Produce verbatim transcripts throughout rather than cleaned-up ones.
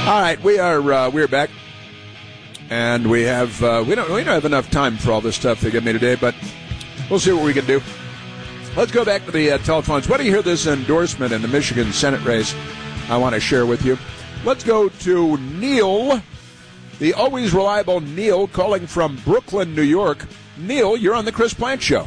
All right, we are uh, we're back, and we have uh, we don't we don't have enough time for all this stuff they give me today, but we'll see what we can do. Let's go back to the uh, telephones. Why don't you hear this endorsement in the Michigan Senate race? I want to share with you. Let's go to Neil, the always reliable Neil, calling from Brooklyn, New York. Neil, you're on the Chris Plant Show.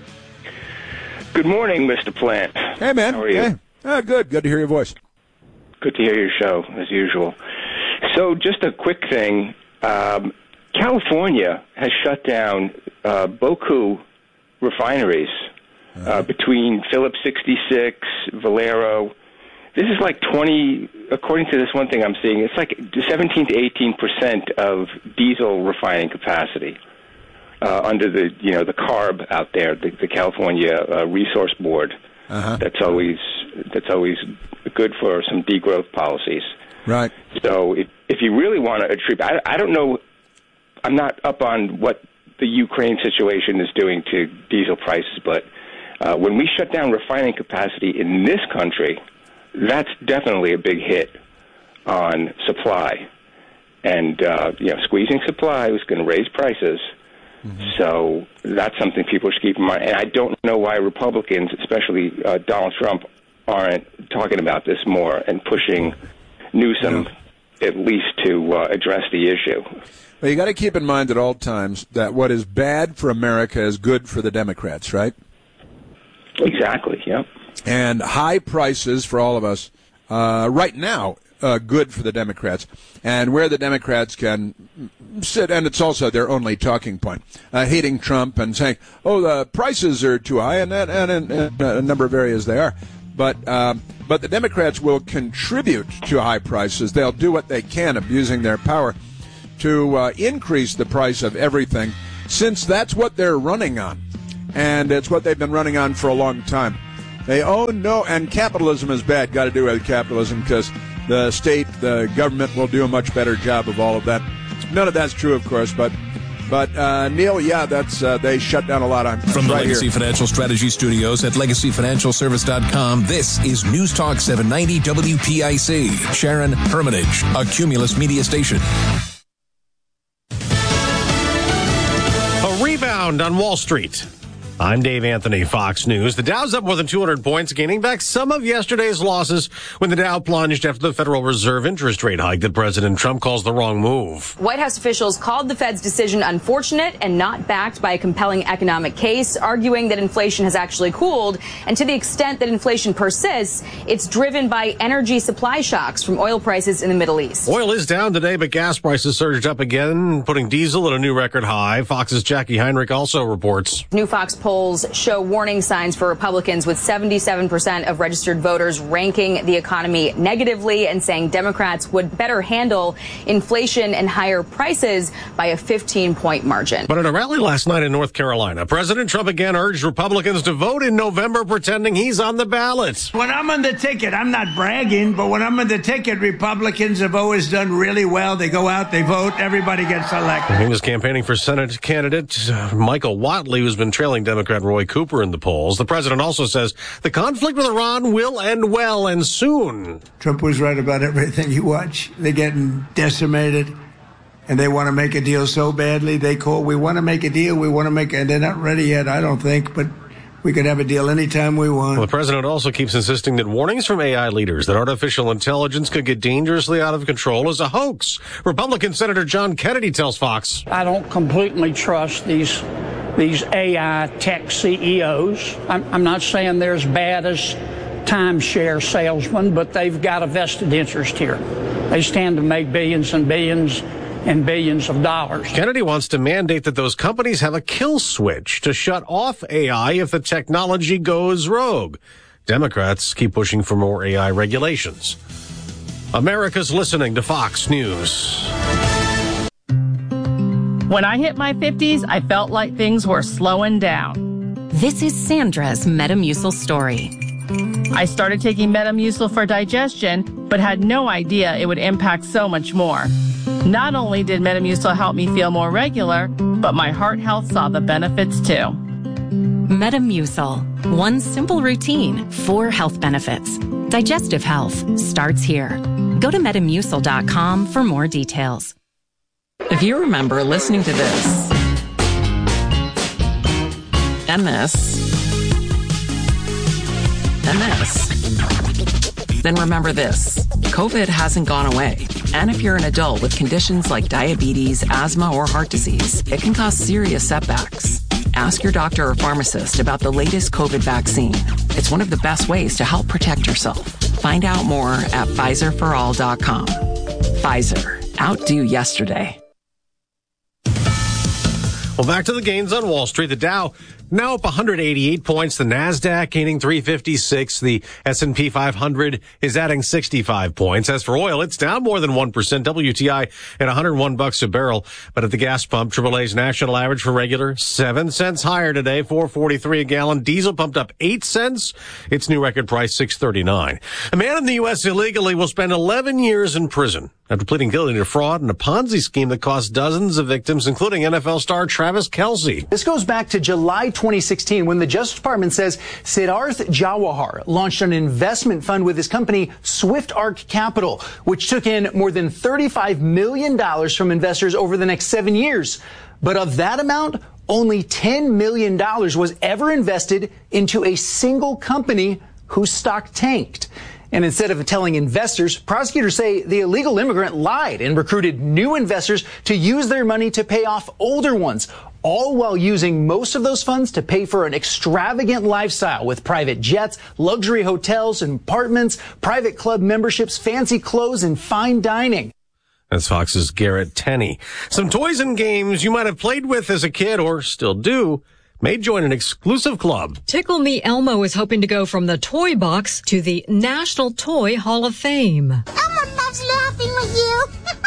Good morning, Mister Plant. Hey, man. How are you? Hey. Uh, good. Good to hear your voice. Good to hear your show, as usual. So just a quick thing. Um, California has shut down uh, Boku refineries uh, uh, between Phillips sixty-six, Valero. This is like twenty, according to this one thing I'm seeing, it's like seventeen to eighteen percent of diesel refining capacity uh, under the, you know, the CARB out there, the, the California uh, Resource Board. Uh-huh. That's always that's always good for some degrowth policies. Right. So if, if you really want to attribute, I, I don't know, I'm not up on what the Ukraine situation is doing to diesel prices, but uh, when we shut down refining capacity in this country, that's definitely a big hit on supply. And, uh, you know, squeezing supply is going to raise prices. Mm-hmm. So that's something people should keep in mind. And I don't know why Republicans, especially uh, Donald Trump, aren't talking about this more and pushing Newsom yeah. at least to uh, address the issue. Well, you got to keep in mind at all times that what is bad for America is good for the Democrats, right? Exactly, yeah. And high prices for all of us uh, right now, uh, good for the Democrats. And where the Democrats can sit, and it's also their only talking point, uh, hating Trump and saying, oh, the prices are too high, and, and, and in a number of areas they are. But um, but the Democrats will contribute to high prices. They'll do what they can, abusing their power, to uh, increase the price of everything, since that's what they're running on. And it's what they've been running on for a long time. They own no, and capitalism is bad. Got to do with capitalism, because the state, the government will do a much better job of all of that. None of that's true, of course, but but uh, Neil, yeah, that's uh, they shut down a lot on from the right Legacy here. Financial Strategy Studios at legacy financial service dot com. This is News Talk seven ninety W P I C. Sharon Hermitage, a Cumulus media station. A rebound on Wall Street. I'm Dave Anthony, Fox News. The Dow's up more than two hundred points, gaining back some of yesterday's losses when the Dow plunged after the Federal Reserve interest rate hike that President Trump calls the wrong move. White House officials called the Fed's decision unfortunate and not backed by a compelling economic case, arguing that inflation has actually cooled. And to the extent that inflation persists, it's driven by energy supply shocks from oil prices in the Middle East. Oil is down today, but gas prices surged up again, putting diesel at a new record high. Fox's Jackie Heinrich also reports. New Fox polls show warning signs for Republicans, with seventy-seven percent of registered voters ranking the economy negatively and saying Democrats would better handle inflation and higher prices by a fifteen-point margin. But at a rally last night in North Carolina, President Trump again urged Republicans to vote in November, pretending he's on the ballot. When I'm on the ticket, I'm not bragging, but when I'm on the ticket, Republicans have always done really well. They go out, they vote, everybody gets elected. He was campaigning for Senate candidate uh, Michael Whatley, who's been trailing Democrat Roy Cooper in the polls. The president also says the conflict with Iran will end well and soon. Trump was right about everything you watch. They're getting decimated, and they want to make a deal so badly. They call, we want to make a deal, we want to make it. They're not ready yet, I don't think, but we could have a deal anytime we want. Well, the president also keeps insisting that warnings from A I leaders that artificial intelligence could get dangerously out of control is a hoax. Republican Senator John Kennedy tells Fox, I don't completely trust these these A I tech C E Os. I'm, I'm not saying they're as bad as timeshare salesmen, but they've got a vested interest here. They stand to make billions and billions and billions of dollars. Kennedy wants to mandate that those companies have a kill switch to shut off A I if the technology goes rogue. Democrats keep pushing for more A I regulations. America's listening to Fox News. When I hit my fifties, I felt like things were slowing down. This is Sandra's Metamucil story. I started taking Metamucil for digestion, but had no idea it would impact so much more. Not only did Metamucil help me feel more regular, but my heart health saw the benefits too. Metamucil. One simple routine, four health benefits. Digestive health starts here. Go to Metamucil dot com for more details. If you remember listening to this and this and this, then remember this. COVID hasn't gone away. And if you're an adult with conditions like diabetes, asthma, or heart disease, it can cause serious setbacks. Ask your doctor or pharmacist about the latest COVID vaccine. It's one of the best ways to help protect yourself. Find out more at Pfizer for all dot com. Pfizer. Outdo yesterday. Well, back to the gains on Wall Street. The Dow now up one hundred eighty-eight points. The Nasdaq gaining three fifty-six. The S and P five hundred is adding sixty-five points. As for oil, it's down more than one percent. W T I at one hundred one bucks a barrel. But at the gas pump, triple A's national average for regular, seven cents higher today, four forty-three a gallon. Diesel pumped up eight cents. Its new record price, six thirty-nine. A man in the U S illegally will spend eleven years in prison after pleading guilty to fraud and a Ponzi scheme that cost dozens of victims, including N F L star Travis Kelce. This goes back to July twenty sixteen when the Justice Department says Siddharth Jawahar launched an investment fund with his company Swift Arc Capital, which took in more than thirty-five million dollars from investors over the next seven years. But of that amount, only ten million dollars was ever invested into a single company whose stock tanked. And instead of telling investors, prosecutors say the illegal immigrant lied and recruited new investors to use their money to pay off older ones, all while using most of those funds to pay for an extravagant lifestyle with private jets, luxury hotels and apartments, private club memberships, fancy clothes, and fine dining. That's Fox's Garrett Tenney. Some toys and games you might have played with as a kid or still do may join an exclusive club. Tickle Me Elmo is hoping to go from the toy box to the National Toy Hall of Fame. Elmo loves laughing with you.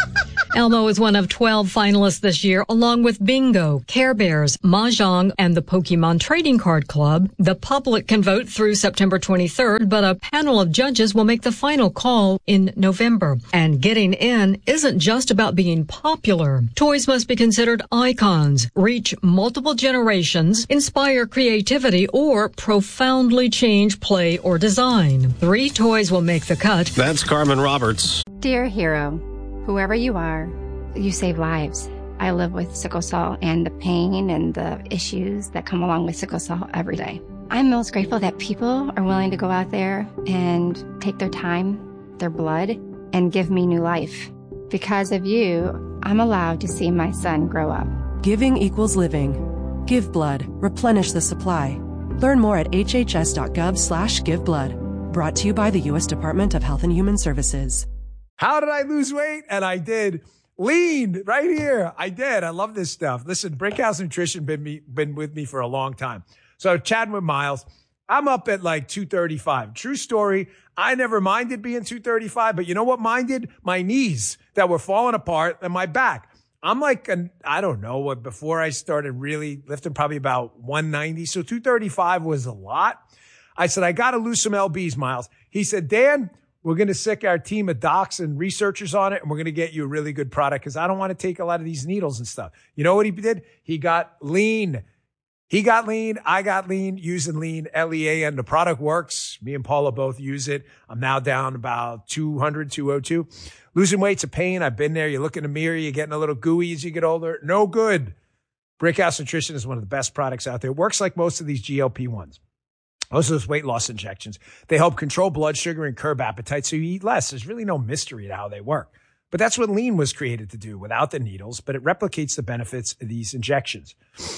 Elmo is one of twelve finalists this year, along with Bingo, Care Bears, Mahjong, and the Pokemon Trading Card Club. The public can vote through September twenty-third, but a panel of judges will make the final call in November. And getting in isn't just about being popular. Toys must be considered icons, reach multiple generations, inspire creativity, or profoundly change play or design. Three toys will make the cut. That's Carmen Roberts. Dear hero, whoever you are, you save lives. I live with sickle cell and the pain and the issues that come along with sickle cell every day. I'm most grateful that people are willing to go out there and take their time, their blood, and give me new life. Because of you, I'm allowed to see my son grow up. Giving equals living. Give blood. Replenish the supply. Learn more at hhs.gov slash giveblood. Brought to you by the U S Department of Health and Human Services. How did I lose weight? And I did. Lean right here. I did. I love this stuff. Listen, Brickhouse Nutrition been me, been with me for a long time. So chatting with Miles, I'm up at like two thirty-five. True story. I never minded being two thirty-five, but you know what minded? My knees that were falling apart and my back. I'm like, an, I don't know what, before I started really lifting, probably about one ninety. So two thirty-five was a lot. I said, I got to lose some L Bs, Miles. He said, Dan, we're going to sick our team of docs and researchers on it, and we're going to get you a really good product because I don't want to take a lot of these needles and stuff. You know what he did? He got lean. He got lean. I got lean using lean, L E A N. The product works. Me and Paula both use it. I'm now down about two hundred, two oh two. Losing weight's a pain. I've been there. You look in the mirror. You're getting a little gooey as you get older. No good. Brickhouse Nutrition is one of the best products out there. It works like most of these G L P ones. Most of those weight loss injections, they help control blood sugar and curb appetite so you eat less. There's really no mystery to how they work. But that's what lean was created to do without the needles, but it replicates the benefits of these injections.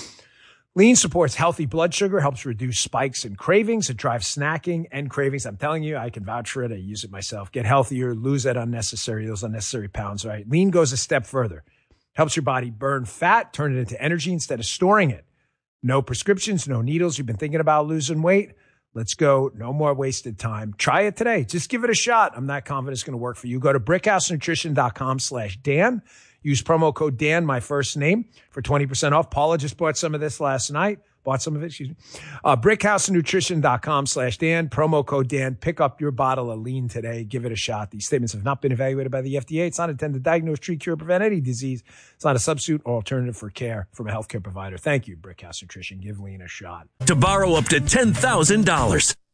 Lean supports healthy blood sugar, helps reduce spikes and cravings. It drives snacking and cravings. I'm telling you, I can vouch for it. I use it myself. Get healthier, lose that unnecessary, those unnecessary pounds, right? Lean goes a step further. Helps your body burn fat, turn it into energy instead of storing it. No prescriptions, no needles. You've been thinking about losing weight? Let's go. No more wasted time. Try it today. Just give it a shot. I'm not confident it's going to work for you. Go to brickhousenutrition.com slash Dan. Use promo code Dan, my first name, for twenty percent off. Paula just bought some of this last night. Bought some of it, excuse me. Uh, brickhousenutrition.com slash Dan. Promo code Dan. Pick up your bottle of lean today. Give it a shot. These statements have not been evaluated by the F D A. It's not intended to diagnose, treat, cure, prevent any disease. It's not a substitute or alternative for care from a healthcare provider. Thank you, Brickhouse Nutrition. Give lean a shot. To borrow up to ten thousand dollars.